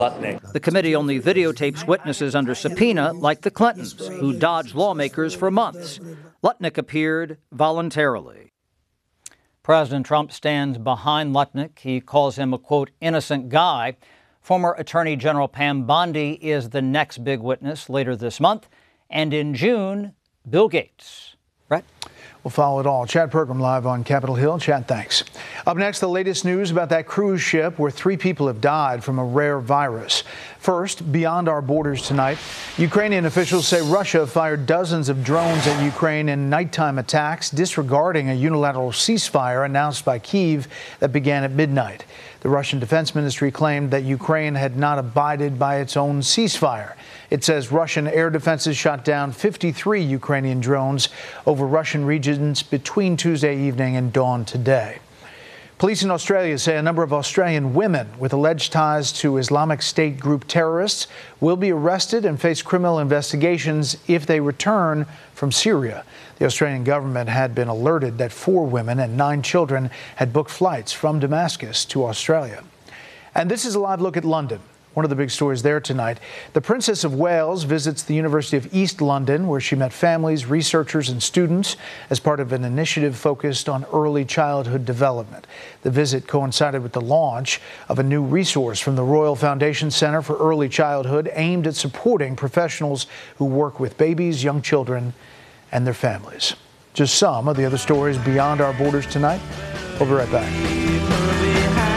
The committee only videotapes witnesses under subpoena like the Clintons, who dodged lawmakers for months. Lutnick appeared voluntarily. President Trump stands behind Lutnick. He calls him a, quote, innocent guy. Former Attorney General Pam Bondi is the next big witness later this month. And in June, Bill Gates. Brett? We'll follow it all. Chad Pergram live on Capitol Hill. Chad, thanks. Up next, the latest news about that cruise ship where 3 people have died from a rare virus. First, beyond our borders tonight, Ukrainian officials say Russia fired dozens of drones at Ukraine in nighttime attacks, disregarding a unilateral ceasefire announced by Kyiv that began at midnight. The Russian Defense Ministry claimed that Ukraine had not abided by its own ceasefire. It says Russian air defenses shot down 53 Ukrainian drones over Russian regions between Tuesday evening and dawn today. Police in Australia say a number of Australian women with alleged ties to Islamic State group terrorists will be arrested and face criminal investigations if they return from Syria. The Australian government had been alerted that 4 women and 9 children had booked flights from Damascus to Australia. And this is a live look at London. One of the big stories there tonight. The Princess of Wales visits the University of East London, where she met families, researchers, and students as part of an initiative focused on early childhood development. The visit coincided with the launch of a new resource from the Royal Foundation Centre for Early Childhood aimed at supporting professionals who work with babies, young children, and their families. Just some of the other stories beyond our borders tonight. We'll be right back.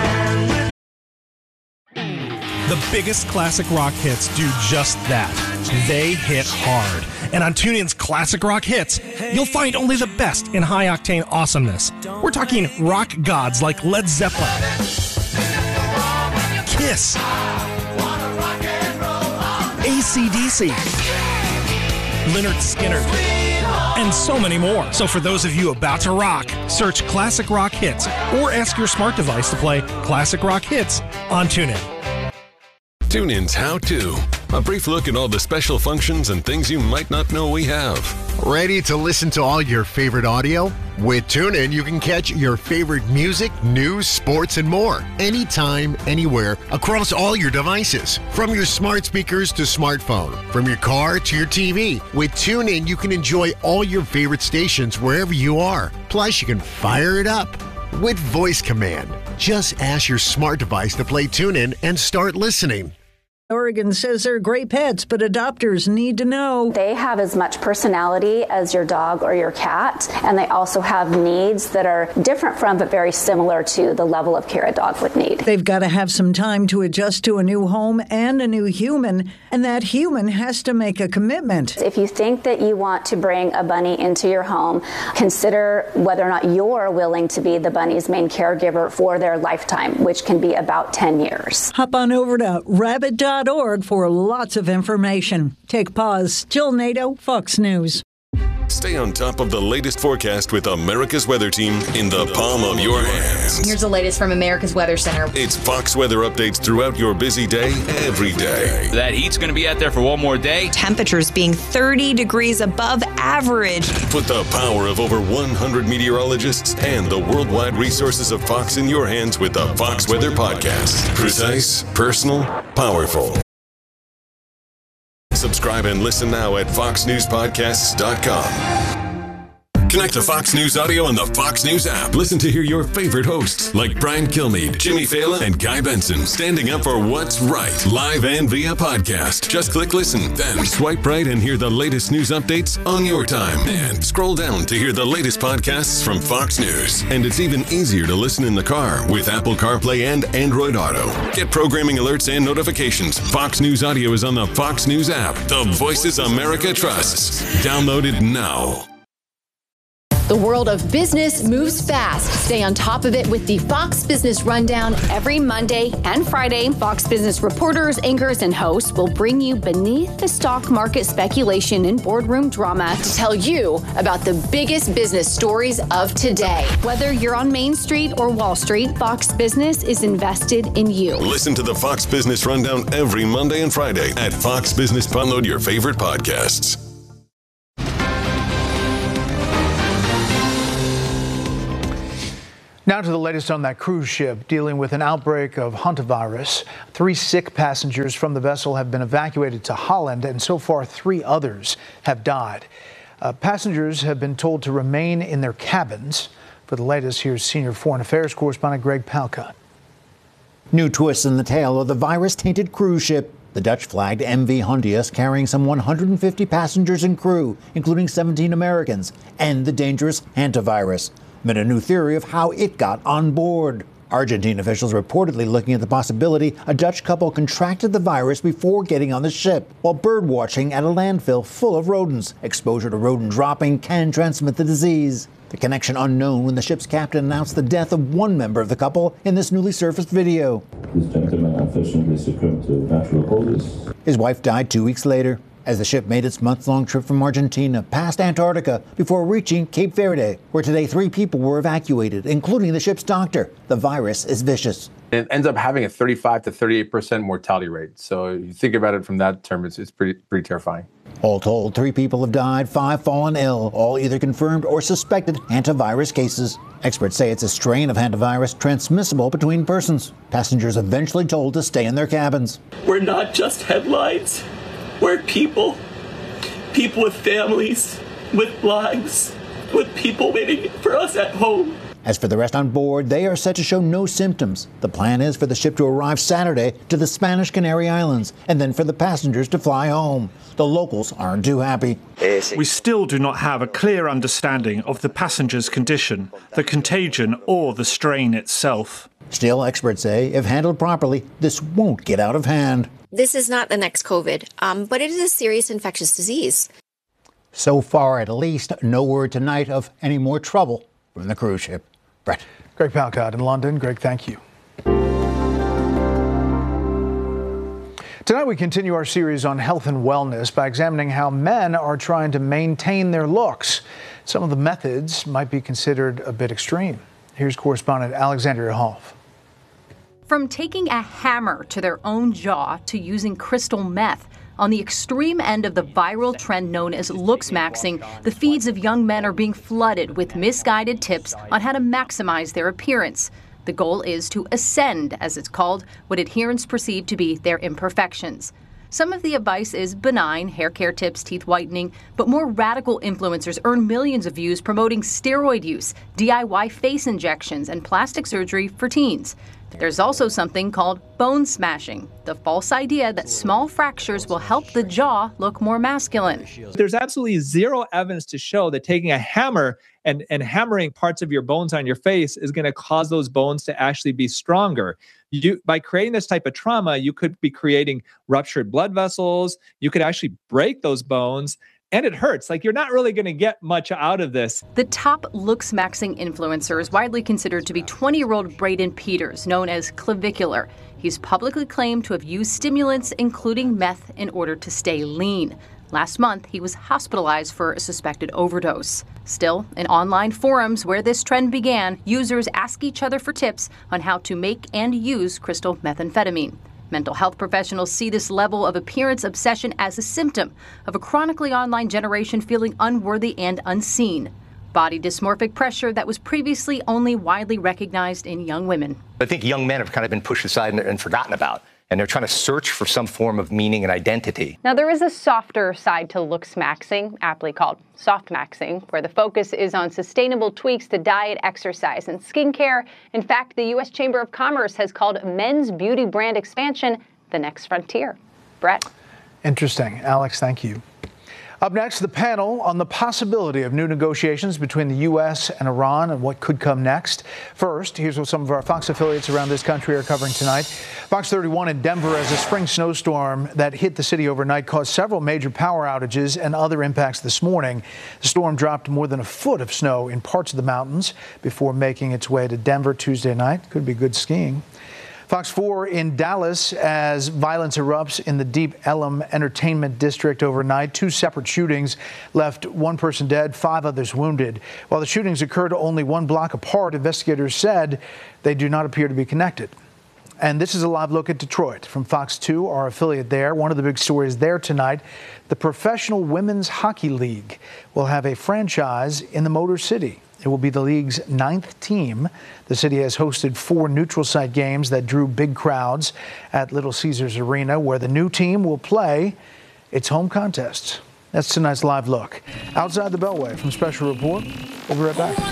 The biggest classic rock hits do just that. They hit hard. And on TuneIn's Classic Rock Hits, you'll find only the best in high-octane awesomeness. We're talking rock gods like Led Zeppelin, Kiss, AC/DC, Lynyrd Skynyrd, and so many more. So for those of you about to rock, search Classic Rock Hits or ask your smart device to play Classic Rock Hits on TuneIn. TuneIn's How To. A brief look at all the special functions and things you might not know we have. Ready to listen to all your favorite audio? With TuneIn, you can catch your favorite music, news, sports, and more. Anytime, anywhere, across all your devices. From your smart speakers to smartphone. From your car to your TV. With TuneIn, you can enjoy all your favorite stations wherever you are. Plus, you can fire it up with voice command. Just ask your smart device to play TuneIn and start listening. Oregon says they're great pets, but adopters need to know. They have as much personality as your dog or your cat, and they also have needs that are different from but very similar to the level of care a dog would need. They've got to have some time to adjust to a new home and a new human, and that human has to make a commitment. If you think that you want to bring a bunny into your home, consider whether or not you're willing to be the bunny's main caregiver for their lifetime, which can be about 10 years. Hop on over to rabbit.org for lots of information. Take pause. Jill Nato, Fox News. Stay on top of the latest forecast with America's Weather Team in the palm of your hands. Here's the latest from America's Weather Center. It's Fox weather updates throughout your busy day, every day. That heat's going to be out there for one more day. Temperatures being 30 degrees above average. Put the power of over 100 meteorologists and the worldwide resources of Fox in your hands with the Fox Weather Podcast. Precise, personal, powerful. Subscribe and listen now at foxnewspodcasts.com. Connect to Fox News Audio on the Fox News app. Listen to hear your favorite hosts like Brian Kilmeade, Jimmy Fallon, and Guy Benson standing up for what's right, live and via podcast. Just click listen, then swipe right and hear the latest news updates on your time. And scroll down to hear the latest podcasts from Fox News. And it's even easier to listen in the car with Apple CarPlay and Android Auto. Get programming alerts and notifications. Fox News Audio is on the Fox News app. The voices America trusts. Download it now. The world of business moves fast. Stay on top of it with the Fox Business Rundown every Monday and Friday. Fox Business reporters, anchors, and hosts will bring you beneath the stock market speculation and boardroom drama to tell you about the biggest business stories of today. Whether you're on Main Street or Wall Street, Fox Business is invested in you. Listen to the Fox Business Rundown every Monday and Friday at Fox Business. Download your favorite podcasts. Now to the latest on that cruise ship dealing with an outbreak of hantavirus. 3 sick passengers from the vessel have been evacuated to Holland, and so far 3 others have died. Passengers have been told to remain in their cabins. For the latest, here's senior foreign affairs correspondent Greg Palcott. New twists in the tale of the virus-tainted cruise ship. The Dutch-flagged MV Hondius, carrying some 150 passengers and crew, including 17 Americans, and the dangerous hantavirus. But a new theory of how it got on board. Argentine officials reportedly looking at the possibility a Dutch couple contracted the virus before getting on the ship while bird watching at a landfill full of rodents. Exposure to rodent dropping can transmit the disease. The connection unknown when the ship's captain announced the death of one member of the couple in this newly surfaced video. This gentleman unfortunately succumbed to natural causes. His wife died 2 weeks later as the ship made its month-long trip from Argentina past Antarctica before reaching Cape Verde, where today 3 people were evacuated, including the ship's doctor. The virus is vicious. It ends up having a 35 to 38% mortality rate. So you think about it from that term, it's pretty terrifying. All told, 3 people have died, 5 fallen ill, all either confirmed or suspected hantavirus cases. Experts say it's a strain of hantavirus transmissible between persons. Passengers eventually told to stay in their cabins. We're not just headlines. We're people with families, with lives, with people waiting for us at home. As for the rest on board, they are set to show no symptoms. The plan is for the ship to arrive Saturday to the Spanish Canary Islands, and then for the passengers to fly home. The locals aren't too happy. We still do not have a clear understanding of the passenger's condition, the contagion, or the strain itself. Still, experts say, if handled properly, this won't get out of hand. This is not the next COVID, but it is a serious infectious disease. So far, at least, no word tonight of any more trouble from the cruise ship. Brett. Greg Palcott in London. Greg, thank you. Tonight we continue our series on health and wellness by examining how men are trying to maintain their looks. Some of the methods might be considered a bit extreme. Here's correspondent Alexandria Hoff. From taking a hammer to their own jaw to using crystal meth, on the extreme end of the viral trend known as looks maxing, the feeds of young men are being flooded with misguided tips on how to maximize their appearance. The goal is to ascend, as it's called, what adherents perceive to be their imperfections. Some of the advice is benign, hair care tips, teeth whitening, but more radical influencers earn millions of views promoting steroid use, DIY face injections, and plastic surgery for teens. There's also something called bone smashing, the false idea that small fractures will help the jaw look more masculine. There's absolutely zero evidence to show that taking a hammer and hammering parts of your bones on your face is going to cause those bones to actually be stronger. By creating this type of trauma, you could be creating ruptured blood vessels. You could actually break those bones. And it hurts. Like, you're not really going to get much out of this. The top looks maxing influencer is widely considered to be 20-year-old Braden Peters, known as Clavicular. He's publicly claimed to have used stimulants, including meth, in order to stay lean. Last month, he was hospitalized for a suspected overdose. Still, in online forums where this trend began, users ask each other for tips on how to make and use crystal methamphetamine. Mental health professionals see this level of appearance obsession as a symptom of a chronically online generation feeling unworthy and unseen. Body dysmorphic pressure that was previously only widely recognized in young women. I think young men have kind of been pushed aside and forgotten about, and they're trying to search for some form of meaning and identity. Now, there is a softer side to looks maxing, aptly called soft maxing, where the focus is on sustainable tweaks to diet, exercise, and skincare. In fact, the U.S. Chamber of Commerce has called men's beauty brand expansion the next frontier. Brett. Interesting. Alex, thank you. Up next, the panel on the possibility of new negotiations between the U.S. and Iran and what could come next. First, here's what some of our Fox affiliates around this country are covering tonight. Fox 31 in Denver, as a spring snowstorm that hit the city overnight caused several major power outages and other impacts this morning. The storm dropped more than a foot of snow in parts of the mountains before making its way to Denver Tuesday night. Could be good skiing. Fox 4 in Dallas as violence erupts in the Deep Ellum Entertainment District overnight. 2 separate shootings left 1 person dead, 5 others wounded. While the shootings occurred only 1 block apart, investigators said they do not appear to be connected. And this is a live look at Detroit from Fox 2, our affiliate there. One of the big stories there tonight, the Professional Women's Hockey League will have a franchise in the Motor City. It will be the league's 9th team. The city has hosted 4 neutral site games that drew big crowds at Little Caesars Arena, where the new team will play its home contest. That's tonight's live look. Outside the Beltway from Special Report. We'll be right back.